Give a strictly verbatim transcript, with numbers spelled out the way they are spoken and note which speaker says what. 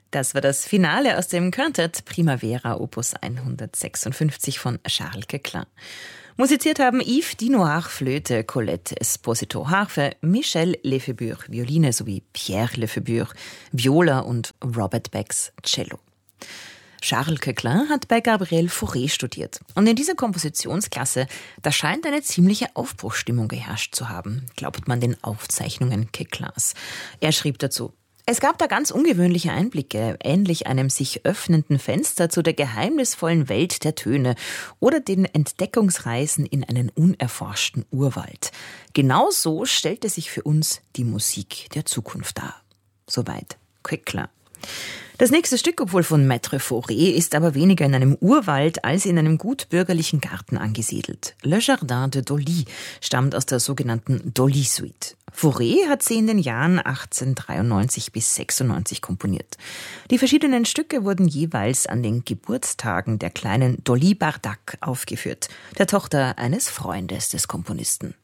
Speaker 1: Das war das Finale aus dem Quintett Primavera Opus hundertsechsundfünfzig von Charles Koechlin. Musiziert haben Yves Dinoir Flöte, Colette Esposito Harfe, Michel Lefebure Violine sowie Pierre Lefebure Viola und Robert Becks Cello. Charles Koechlin hat bei Gabriel Fauré studiert. Und in dieser Kompositionsklasse, da scheint eine ziemliche Aufbruchsstimmung geherrscht zu haben, glaubt man den Aufzeichnungen Koechlins. Er schrieb dazu: Es gab da ganz ungewöhnliche Einblicke, ähnlich einem sich öffnenden Fenster zu der geheimnisvollen Welt der Töne oder den Entdeckungsreisen in einen unerforschten Urwald. Genau so stellte sich für uns die Musik der Zukunft dar. Soweit Koechlin. Das nächste Stück, obwohl von Maître Fauré, ist aber weniger in einem Urwald als in einem gutbürgerlichen Garten angesiedelt. Le Jardin de Dolly stammt aus der sogenannten Dolly-Suite. Fauré hat sie in den Jahren achtzehnhundertdreiundneunzig bis sechsundneunzig komponiert. Die verschiedenen Stücke wurden jeweils an den Geburtstagen der kleinen Dolly Bardac aufgeführt, der Tochter eines Freundes des Komponisten.